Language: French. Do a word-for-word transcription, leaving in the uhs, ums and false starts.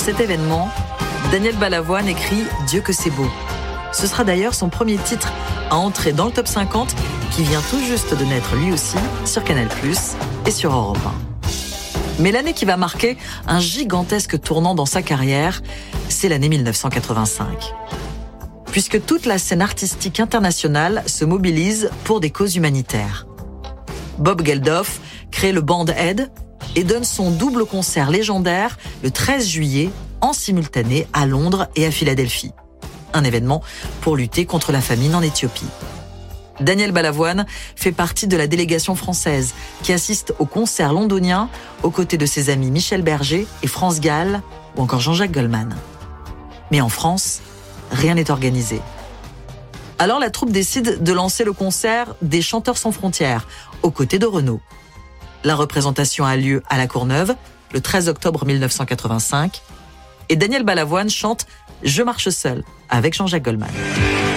cet événement, Daniel Balavoine écrit « Dieu que c'est beau ». Ce sera d'ailleurs son premier titre à entrer dans le top cinquante qui vient tout juste de naître lui aussi sur Canal plus, et sur Europe un. Mais l'année qui va marquer un gigantesque tournant dans sa carrière, c'est l'année mille neuf cent quatre-vingt-cinq. Puisque toute la scène artistique internationale se mobilise pour des causes humanitaires. Bob Geldof crée le Band Aid et donne son double concert légendaire le treize juillet en simultané à Londres et à Philadelphie. Un événement pour lutter contre la famine en Éthiopie. Daniel Balavoine fait partie de la délégation française qui assiste au concert londonien aux côtés de ses amis Michel Berger et France Gall ou encore Jean-Jacques Goldman. Mais en France, rien n'est organisé. Alors la troupe décide de lancer le concert des Chanteurs sans frontières aux côtés de Renaud. La représentation a lieu à La Courneuve le treize octobre mille neuf cent quatre-vingt-cinq et Daniel Balavoine chante « Je marche seul » avec Jean-Jacques Goldman.